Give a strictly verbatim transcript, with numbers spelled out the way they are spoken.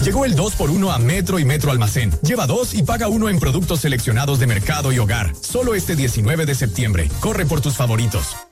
Llegó el dos por uno a Metro y Metro Almacén. Lleva dos y paga uno en productos seleccionados de mercado y hogar. Solo este diecinueve de septiembre. Corre por tus favoritos.